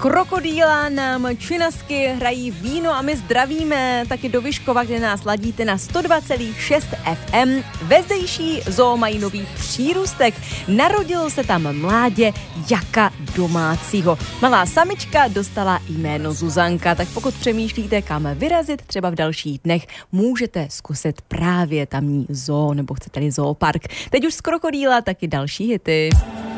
Krokodýla nám činasky hrají víno a my zdravíme taky do Vyškova, kde nás ladíte na 102,6 FM. Ve zdejší zoo mají nový přírůstek. Narodilo se tam mládě jaka domácího. Malá samička dostala jméno Zuzanka, tak pokud přemýšlíte, kam vyrazit třeba v dalších dnech, můžete zkusit právě tamní zoo, nebo chcete-li zoopark. Teď už z Krokodýla taky další hity.